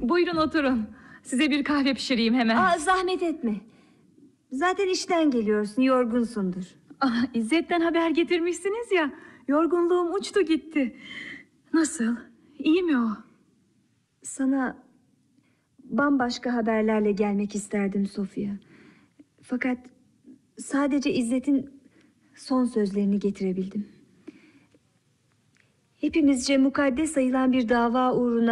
Buyurun oturun. Size bir kahve pişireyim hemen. Zahmet etme. Zaten işten geliyorsun, yorgunsundur. İzzet'ten haber getirmişsiniz ya. Yorgunluğum uçtu gitti. Nasıl? İyi mi o? Sana bambaşka haberlerle gelmek isterdim Sofia. Fakat sadece İzzet'in son sözlerini getirebildim. Hepimizce mukaddes sayılan bir dava uğruna